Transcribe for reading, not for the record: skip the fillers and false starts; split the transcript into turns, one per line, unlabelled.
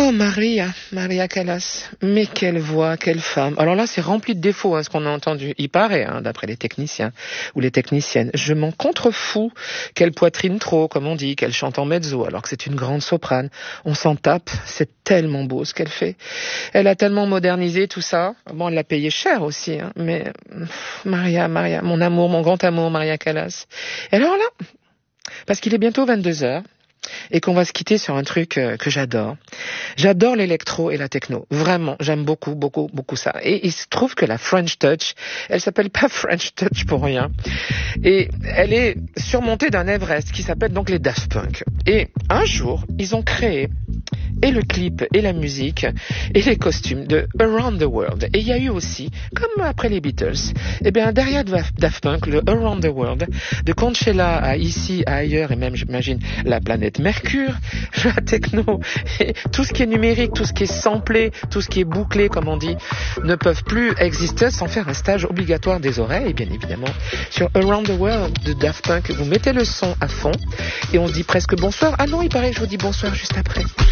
Oh, Maria Callas. Mais quelle voix, quelle femme. Alors là, c'est rempli de défauts, ce qu'on a entendu. Il paraît, d'après les techniciens ou les techniciennes. Je m'en contrefous qu'elle poitrine trop, comme on dit, qu'elle chante en mezzo, alors que c'est une grande soprane. On s'en tape. C'est tellement beau ce qu'elle fait. Elle a tellement modernisé tout ça. Bon, elle l'a payé cher aussi, mais Maria, mon amour, mon grand amour, Maria Callas. Et alors là, parce qu'il est bientôt 22 heures, et qu'on va se quitter sur un truc que j'adore. J'adore l'électro et la techno. Vraiment, j'aime beaucoup, beaucoup, beaucoup ça. Et il se trouve que la French Touch, elle s'appelle pas French Touch pour rien. Et elle est surmontée d'un Everest qui s'appelle donc les Daft Punk. Et un jour, ils ont créé et le clip, et la musique, et les costumes de Around the World. Et il y a eu aussi, comme après les Beatles, derrière Daft Punk, le Around the World, de Coachella à ici, à ailleurs, et même, j'imagine, la planète Mercure, la techno, et tout ce qui est numérique, tout ce qui est samplé, tout ce qui est bouclé, comme on dit, ne peuvent plus exister sans faire un stage obligatoire des oreilles, bien évidemment. Sur Around the World de Daft Punk, vous mettez le son à fond, et on se dit presque bonsoir. Ah non, il paraît que je vous dis bonsoir juste après.